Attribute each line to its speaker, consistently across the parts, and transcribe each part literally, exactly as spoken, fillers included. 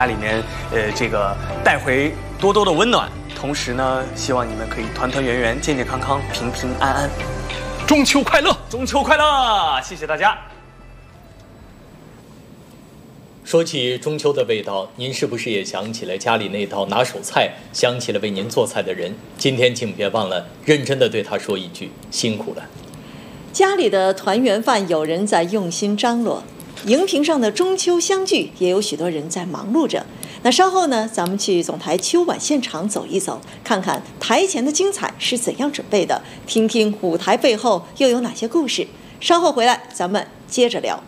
Speaker 1: 家里面，呃，这个带回多多的温暖，同时呢，希望你们可以团团圆圆、健健康康、平平安安。
Speaker 2: 中秋快乐！
Speaker 1: 中秋快乐！谢谢大家。
Speaker 3: 说起中秋的味道，您是不是也想起了家里那道拿手菜，想起了为您做菜的人？今天请别忘了认真的对他说一句辛苦了。
Speaker 4: 家里的团圆饭有人在用心张罗，荧屏上的中秋相聚也有许多人在忙碌着。那稍后呢，咱们去总台秋晚现场走一走，看看台前的精彩是怎样准备的，听听舞台背后又有哪些故事。稍后回来咱们接着聊。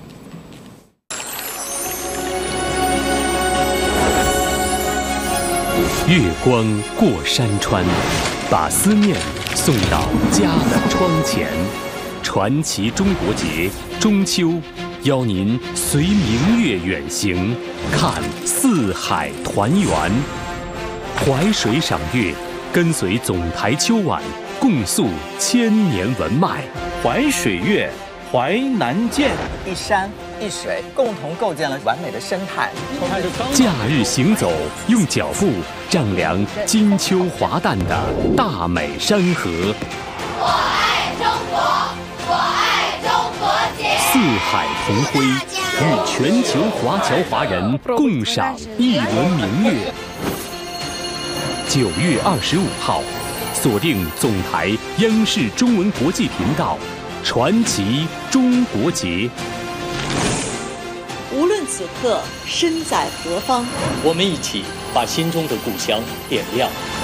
Speaker 5: 月光过山川，把思念送到家的窗前。传奇中国节中秋，邀您随明月远行，看四海团圆。淮水赏月，跟随总台秋晚，共诉千年文脉。
Speaker 6: 淮水月，淮南见，
Speaker 7: 一山一水共同构建了完美的生态。
Speaker 5: 假日行走，用脚步丈量金秋华诞的大美山河。
Speaker 8: 我爱中国，我爱中国节。
Speaker 5: 四海同辉，与全球华侨华人共赏一轮明月。九月二十五号，锁定总台央视中文国际频道，传奇中国节。
Speaker 4: 无论此刻身在何方，
Speaker 3: 我们一起把心中的故乡点亮。